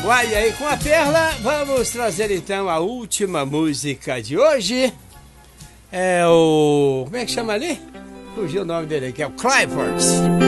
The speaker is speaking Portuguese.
Uai, aí com a Perla, vamos trazer então a última música de hoje. É o... como é que chama ali? Fugiu o nome dele aqui, é o Clifford.